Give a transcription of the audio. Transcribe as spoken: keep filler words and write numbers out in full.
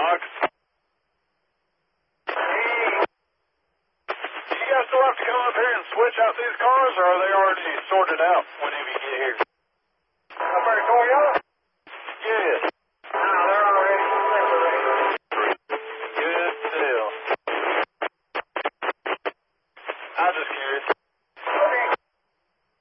Doc. Hey. Do you guys still have to come up here and switch out these cars, or are they already sorted out whenever you get here?